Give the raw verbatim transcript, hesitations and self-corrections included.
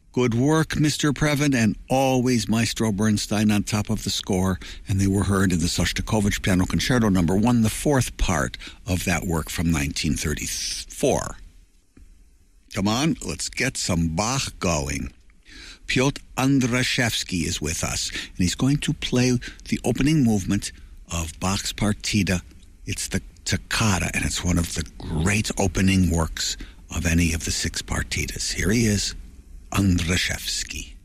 Good work, Mister Previn, and always Maestro Bernstein on top of the score. And they were heard in the Shostakovich Piano Concerto number one, the fourth part of that work from nineteen thirty-four. Come on, let's get some Bach going. Piotr Andraszewski is with us, and he's going to play the opening movement of Bach's Partita. It's the Toccata, and it's one of the great opening works of any of the six partitas. Here he is, Andraszewski.